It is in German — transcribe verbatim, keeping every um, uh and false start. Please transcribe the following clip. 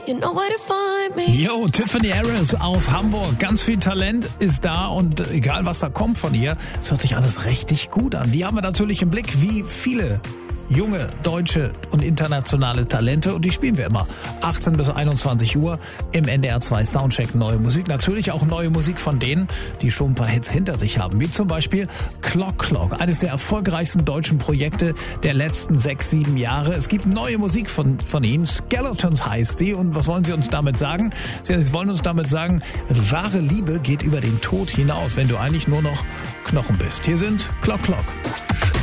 You know where to find me. Yo, Tiffany Harris aus Hamburg. Ganz viel Talent ist da und egal was da kommt von ihr, es hört sich alles richtig gut an. Die haben wir natürlich im Blick, wie viele junge, deutsche und internationale Talente, und die spielen wir immer achtzehn bis einundzwanzig Uhr im N D R zwei Soundcheck Neue Musik. Natürlich auch neue Musik von denen, die schon ein paar Hits hinter sich haben, wie zum Beispiel Clock Clock, eines der erfolgreichsten deutschen Projekte der letzten sechs, sieben Jahre. Es gibt neue Musik von, von ihnen, Skeletons heißt die, und was wollen sie uns damit sagen? Sie wollen uns damit sagen, wahre Liebe geht über den Tod hinaus, wenn du eigentlich nur noch Knochen bist. Hier sind Clock Clock.